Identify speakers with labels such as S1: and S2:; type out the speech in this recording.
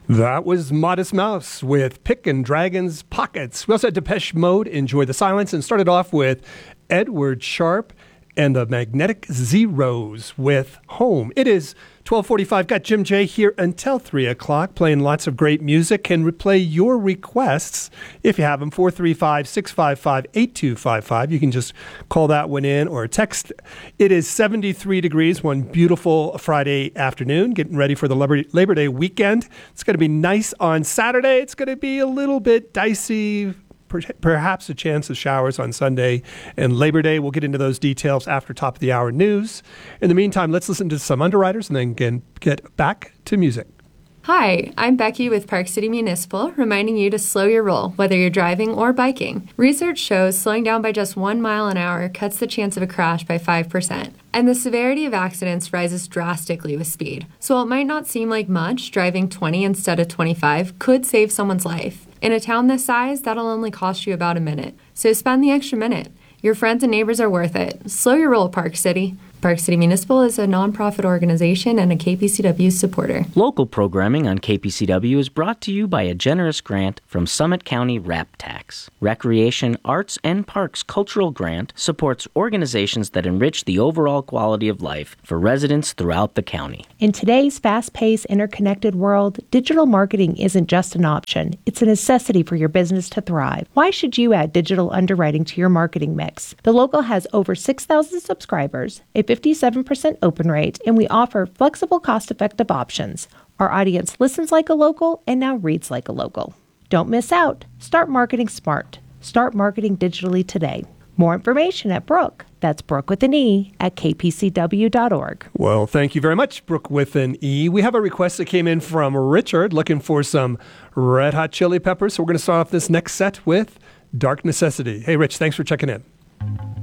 S1: That was Modest Mouse with Pick and Dragon's Pockets. We also had Depeche Mode, Enjoy the Silence, and started off with Edward Sharpe and the Magnetic Zeros with Home. It is 12:45. Got Jim J here until 3 o'clock, playing lots of great music. Can replay your requests if you have them. 435-655-8255. You can just call that one in or text. It is 73 degrees, one beautiful Friday afternoon, getting ready for the Labor Day weekend. It's going to be nice on Saturday. It's going to be a little bit dicey, perhaps a chance of showers on Sunday and Labor Day. We'll get into those details after top of the hour news. In the meantime, let's listen to some underwriters and then get back to music.
S2: Hi, I'm Becky with Park City Municipal, reminding you to slow your roll, whether you're driving or biking. Research shows slowing down by just 1 mile an hour cuts the chance of a crash by 5%. And the severity of accidents rises drastically with speed. So while it might not seem like much, driving 20 instead of 25 could save someone's life. In a town this size, that'll only cost you about a minute. So spend the extra minute. Your friends and neighbors are worth it. Slow your roll, Park City. Park City Municipal is a nonprofit organization and a KPCW supporter.
S3: Local programming on KPCW is brought to you by a generous grant from Summit County RAP Tax. Recreation, Arts, and Parks Cultural Grant supports organizations that enrich the overall quality of life for residents throughout the county.
S4: In today's fast-paced, interconnected world, digital marketing isn't just an option. It's a necessity for your business to thrive. Why should you add digital underwriting to your marketing mix? The Local has over 6,000 subscribers, a 57% open rate, and we offer flexible, cost-effective options. Our audience listens like a local and now reads like a local. Don't miss out. Start marketing smart. Start marketing digitally today. More information at Brooke. That's Brooke with an E at kpcw.org.
S1: Well, thank you very much, Brooke with an E. We have a request that came in from Richard looking for some Red Hot Chili Peppers. So we're going to start off this next set with Dark Necessity. Hey, Rich, thanks for checking in.